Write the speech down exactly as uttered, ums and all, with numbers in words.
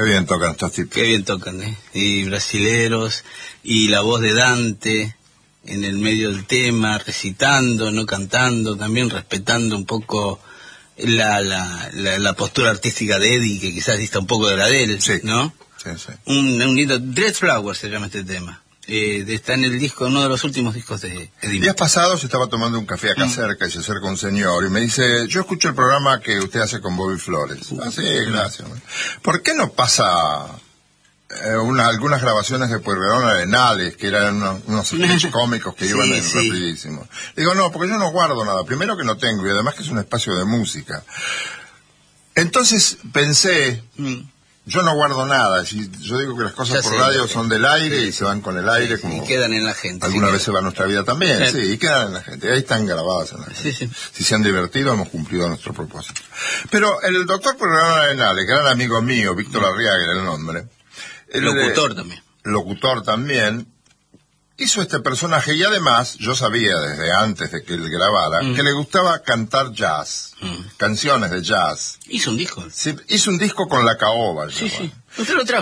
bien tocan estos tipos. Qué bien tocan, ¿eh? Y brasileros, y la voz de Dante en el medio del tema, recitando, no cantando, también respetando un poco la la, la, la postura artística de Eddie, que quizás dista un poco de la de él, sí. ¿no? Sí, sí. Un, un lindo... Dread Flowers se llama este tema. Eh, está en el disco, uno de los últimos discos de Eddie. Días pasados estaba tomando un café acá mm. cerca y se acerca un señor y me dice, yo escucho el programa que usted hace con Bobby Flores. Uh, ah, sí, gracias. Mm. ¿Por qué no pasa eh, una, algunas grabaciones de Pueyrredón Arenales, que eran unos, unos sketches cómicos que sí, iban sí. rapidísimo? Digo, no, porque yo no guardo nada. Primero que no tengo y además que es un espacio de música. Entonces pensé... Mm. Yo no guardo nada, yo digo que las cosas ya por sé, radio son del aire sí, y se van con el aire, sí, como y quedan en la gente. Alguna sí, vez se va nuestra vida también, sí. sí, y quedan en la gente, ahí están grabadas en la gente. Sí, sí. Si se han divertido, hemos cumplido nuestro propósito. Pero el doctor Pueyrredón Arenales, gran amigo mío, Víctor Arriaga era el nombre. El locutor eh, también. Locutor también. Hizo este personaje y además, yo sabía desde antes de que él grabara, mm. que le gustaba cantar jazz, mm. canciones de jazz. Hizo un disco. Sí, hizo un disco con La Caoba. Sí, sí. Usted lo trajo.